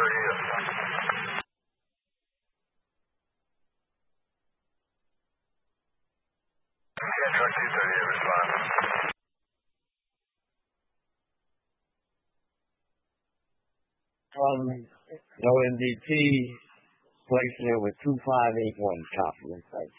Truck 238, respond. No MDT, placing it with 2581 copy.